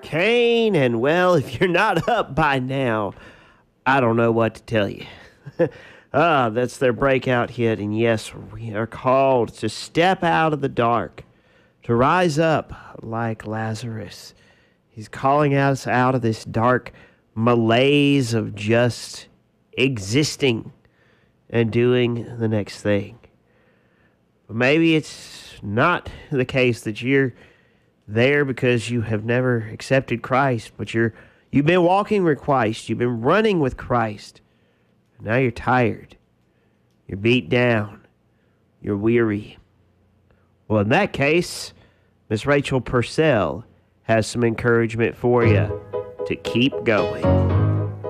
Kane, and well, if you're not up by now, I don't know what to tell you. That's their breakout hit, and yes, we are called to step out of the dark, to rise up like Lazarus. He's calling us out of this dark malaise of just existing and doing the next thing. But maybe it's not the case that you're there because you have never accepted Christ, but you've been walking with Christ, you've been running with Christ. And now you're tired. You're beat down. You're weary. Well, in that case, Miss Rachel Purcell has some encouragement for you to keep going.